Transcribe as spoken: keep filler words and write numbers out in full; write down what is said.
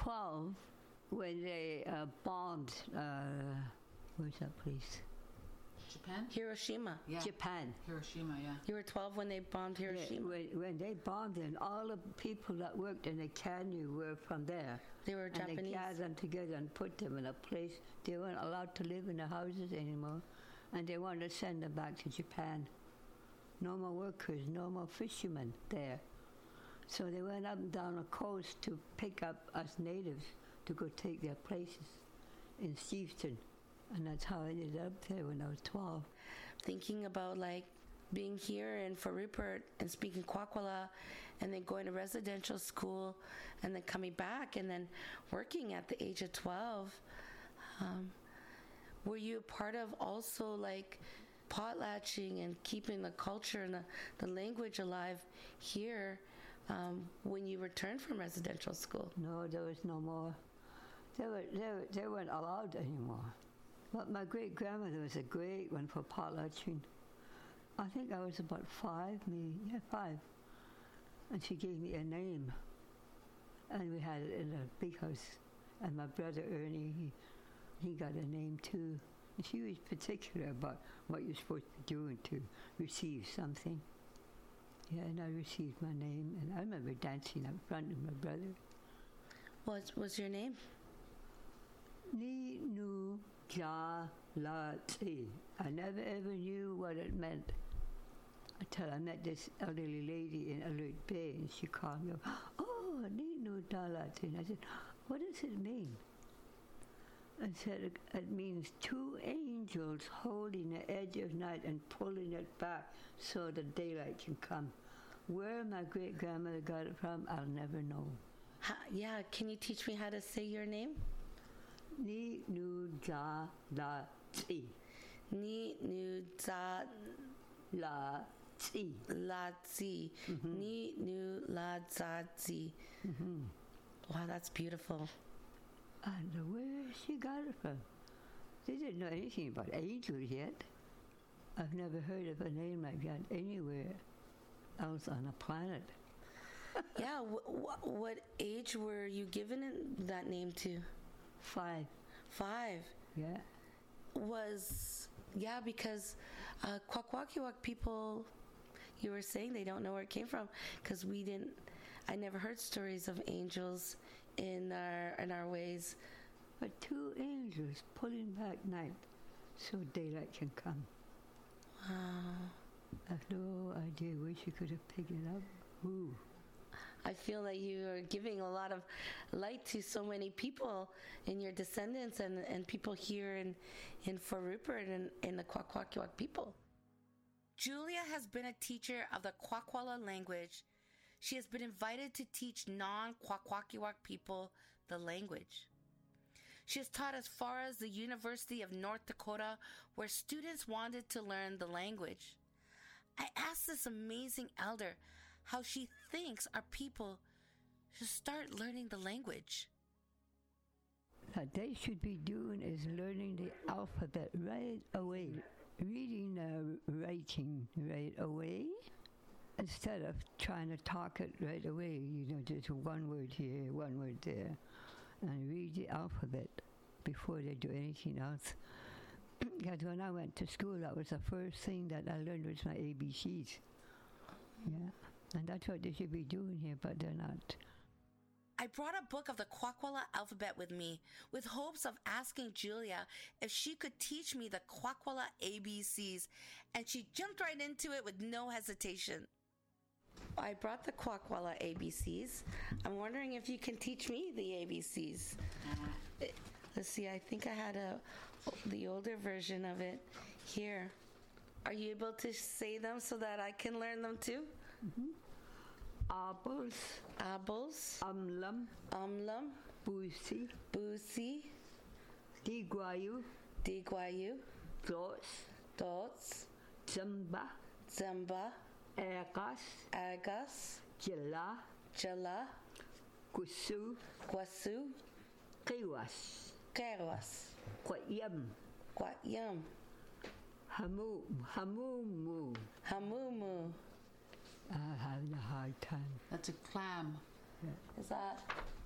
twelve when they uh, bombed, uh, where's that place? Japan? Hiroshima. Yeah. Japan. Hiroshima, yeah. You were twelve when they bombed Hiroshima. Yeah, when, when they bombed it, all the people that worked in the canyon were from there. They were and Japanese. they gathered them together and put them in a place. They weren't allowed to live in the houses anymore. And they wanted to send them back to Japan. No more workers, no more fishermen there. So they went up and down the coast to pick up us natives to go take their places in Steventon. And that's how I ended up there when I was twelve. Thinking about like being here in Fort Rupert and speaking Kwakwala and then going to residential school and then coming back and then working at the age of twelve. Um, were you a part of also like potlatching and keeping the culture and the, the language alive here um, when you returned from residential school? No, there was no more. They, were, they, were, they weren't allowed anymore. But my great-grandmother was a great one for potlatching. I think I was about five, maybe, yeah, five. And she gave me a name. And we had it in a big house. And my brother Ernie, he, he got a name too. And she was particular about what you're supposed to be doing to receive something. Yeah, and I received my name. And I remember dancing up front with my brother. What was your name? Ni nu ja la ti. I never ever knew what it meant until I met this elderly lady in Alert Bay, and she called me, oh, ni nu ja la ti. And I said, what does it mean? I said, it, it means two angels holding the edge of night and pulling it back so the daylight can come. Where my great-grandmother got it from, I'll never know. How, yeah, can you teach me how to say your name? Ni nu ja la ti. Ni nu za La ti. la zi. Ni nu la za zi. Wow, that's beautiful. I don't know where she got it from. They didn't know anything about angels yet. I've never heard of a name like that anywhere else on the planet. Yeah, wh- wh- what age were you given it, that name to? Five. Five. Yeah. Was, yeah, because uh, Kwakwakiwak people, you were saying they don't know where it came from, because we didn't, I never heard stories of angels in our in our ways. But two angels pulling back night so daylight can come. Wow. I have no idea where she could have picked it up. Ooh. I feel that you are giving a lot of light to so many people in your descendants and, and people here in, in Fort Rupert and in the Kwakwakiwak people. Julia has been a teacher of the Kwakwala language. She has been invited to teach non-Kwakwakiwak people the language. She has taught as far as the University of North Dakota, where students wanted to learn the language. I asked this amazing elder how she thinks our people should start learning the language. What they should be doing is learning the alphabet right away. Reading and uh, writing right away. Instead of trying to talk it right away, you know, just one word here, one word there. And read the alphabet before they do anything else. Because when I went to school, that was the first thing that I learned was my A B Cs. Yeah. And that's what they should be doing here, but they're not. I brought a book of the Kwakwala alphabet with me, with hopes of asking Julia if she could teach me the Kwakwala A B Cs, and she jumped right into it with no hesitation. I brought the Kwakwala A B Cs. I'm wondering if you can teach me the A B Cs. Let's see, I think I had a the older version of it here. Are you able to say them so that I can learn them too? Mm-hmm. Apples. Apples. Amlam. Amlam. Busi. Busi. Digwayu. Digwayu. Dots. Dots. Zamba. Zamba. Agas. Agas. Jala. Jala. Gusu. Guasu. Kiwas. Keras. Quayam. Quayam. Hamu. Hamumu. Hamumu. I'm having a hard time. That's a clam. Yeah. Is that